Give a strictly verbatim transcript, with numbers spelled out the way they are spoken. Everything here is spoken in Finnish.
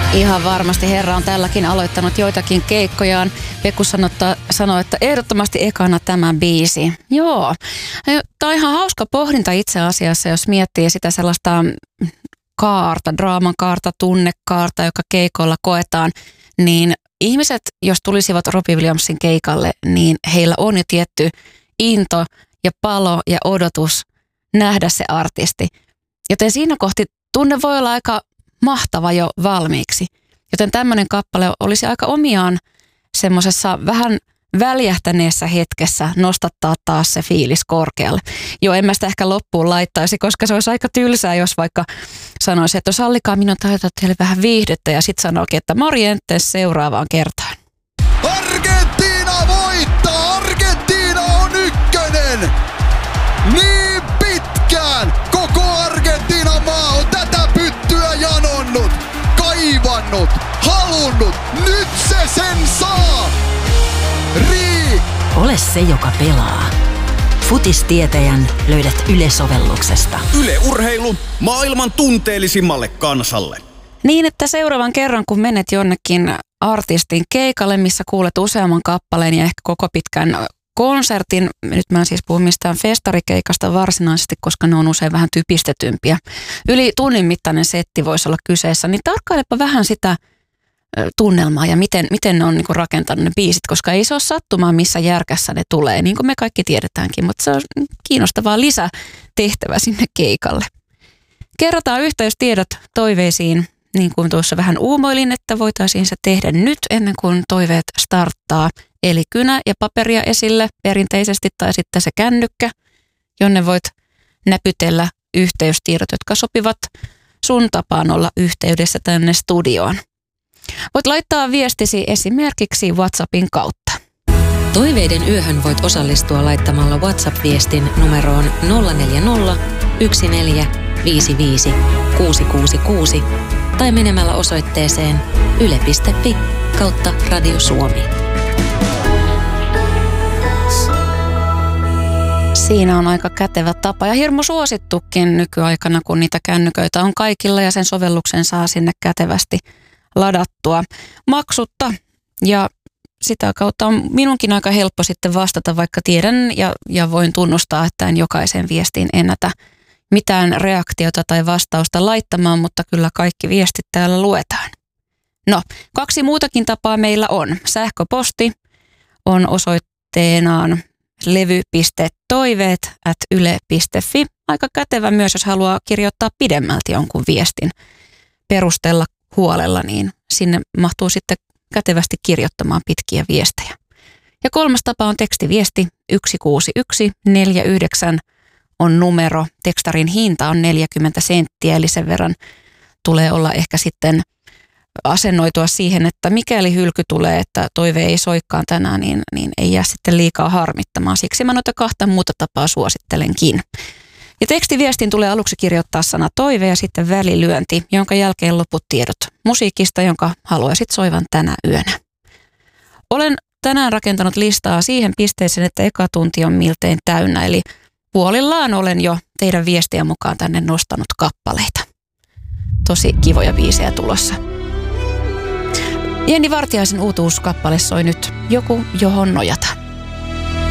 Ihan varmasti herra on tälläkin aloittanut joitakin keikkojaan. Pekku sanoi, että ehdottomasti ekana tämä biisi. Joo, tämä on ihan hauska pohdinta itse asiassa, jos miettii sitä sellaista kaarta, draaman kaarta, tunnekaarta, joka keikoilla koetaan. Niin ihmiset, jos tulisivat Robbie Williamsin keikalle, niin heillä on jo tietty into ja palo ja odotus nähdä se artisti. Joten siinä kohti tunne voi olla aika mahtava jo valmiiksi. Joten tämmöinen kappale olisi aika omiaan semmoisessa vähän väljähtäneessä hetkessä nostattaa taas se fiilis korkealle. Joo, en mä sitä ehkä loppuun laittaisi, koska se olisi aika tylsää, jos vaikka sanoisi, että sallikaa minun tarjota teille vähän viihdettä ja sitten sanoikin, että morjentes seuraavaan kertaan. Argentiina voittaa! Argentiina on ykkönen! Niin pitkään koko Argentiinan maa on tätä pyttyä janonnut, kaivannut, halunnut. Nyt se sen saa! Rii! Ole se, joka pelaa. Futistietäjän löydät Yle-sovelluksesta. Yle Urheilu maailman tunteellisimmalle kansalle. Niin, että seuraavan kerran, kun menet jonnekin artistin keikalle, missä kuulet useamman kappaleen ja ehkä koko pitkän konsertin, nyt mä en siis puhu mistään festarikeikasta varsinaisesti, koska ne on usein vähän typistetympiä. Yli tunnin mittainen setti voisi olla kyseessä, niin tarkkailepa vähän sitä tunnelmaa ja miten, miten ne on niinku rakentanut ne biisit, koska ei se ole sattumaa, missä järkässä ne tulee, niin kuin me kaikki tiedetäänkin, mutta se on kiinnostavaa lisätehtävä sinne keikalle. Kerrotaan yhteystiedot toiveisiin, niin kuin tuossa vähän uumoilin, että voitaisiin se tehdä nyt ennen kuin toiveet starttaa. Eli kynä ja paperia esille perinteisesti tai sitten se kännykkä, jonne voit näpytellä yhteystiedot, jotka sopivat sun tapaan olla yhteydessä tänne studioon. Voit laittaa viestisi esimerkiksi WhatsAppin kautta. Toiveiden yöhön voit osallistua laittamalla WhatsApp-viestin numeroon nolla neljä nolla, yksi neljä, viisi viisi, kuusi kuusi kuusi tai menemällä osoitteeseen yle piste fi kautta Radio Suomi. Siinä on aika kätevä tapa ja hirmu suosittukin nykyaikana, kun niitä kännyköitä on kaikilla ja sen sovelluksen saa sinne kätevästi ladattua maksutta. Ja sitä kautta on minunkin aika helppo sitten vastata, vaikka tiedän ja, ja voin tunnustaa, että en jokaisen viestiin ennätä mitään reaktiota tai vastausta laittamaan, mutta kyllä kaikki viestit täällä luetaan. No, kaksi muutakin tapaa meillä on. Sähköposti on osoitteenaan levy piste toiveet ät yle piste fi. Aika kätevä myös, jos haluaa kirjoittaa pidemmälti jonkun viestin, perustella huolella, niin sinne mahtuu sitten kätevästi kirjoittamaan pitkiä viestejä. Ja kolmas tapa on tekstiviesti yksi kuusi yksi neljä yhdeksän on numero. Tekstarin hinta on neljäkymmentä senttiä, eli sen verran tulee olla ehkä sitten asennoitua siihen, että mikäli hylky tulee, että toive ei soikkaan tänään, niin, niin ei jää sitten liikaa harmittamaan. Siksi mä noita kahta muuta tapaa suosittelenkin. Ja tekstiviestin tulee aluksi kirjoittaa sana toive ja sitten välilyönti, jonka jälkeen loput tiedot musiikista, jonka haluaisit soivan tänä yönä. Olen tänään rakentanut listaa siihen pisteeseen, että eka tunti on miltein täynnä, eli puolillaan olen jo teidän viestiä mukaan tänne nostanut kappaleita. Tosi kivoja biisejä tulossa. Jenni Vartiaisen uutuuskappale soi nyt Joku, johon nojata.